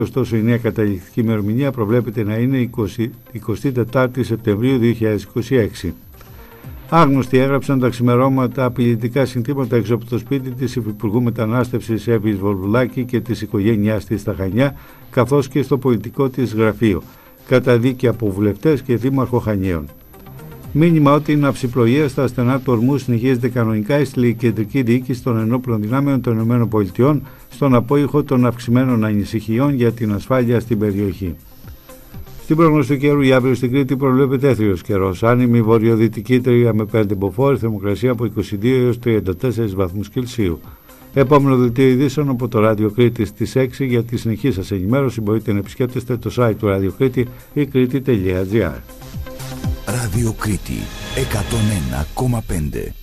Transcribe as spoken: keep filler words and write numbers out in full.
Ωστόσο, η νέα καταληκτική ημερομηνία προβλέπεται να είναι εικοστή τέταρτη Σεπτεμβρίου δύο χιλιάδες είκοσι έξι. Άγνωστοι έγραψαν τα ξημερώματα απειλητικά συνθήματα έξω από το σπίτι της Υφυπουργού Μετανάστευσης Εύης Βορβουλάκη και της οικογένειάς της στα Χανιά, καθώς και στο πολιτικό της γραφείο, κατά δίκη από βουλευτές και δήμαρχο Χανίων. Μήνυμα ότι η ναυσιπλοεία στα στενά του ορμού συνεχίζεται κανονικά έστειλε η κεντρική διοίκηση των ενόπλων δυνάμεων των ΗΠΑ στον απόϊχο των αυξημένων ανησυχιών για την ασφάλεια στην περιοχή. Στην πρόγνωση του καιρού για αύριο στην Κρήτη προβλέπεται έθριος καιρός. Άνεμη βορειοδυτική τρία με πέντε μποφόρ, θερμοκρασία από είκοσι δύο έως τριάντα τέσσερις βαθμούς Κελσίου. Επόμενο δελτίο ειδήσεων από το Ράδιο Κρήτη στις έξι. Για τη συνεχή σας ενημέρωση μπορείτε να επισκέπτεστε το site του Ράδιο Κρήτη ή κρήτη τελεία τζι άρ. Ράδιο Κρήτη εκατόν ένα κόμμα πέντε.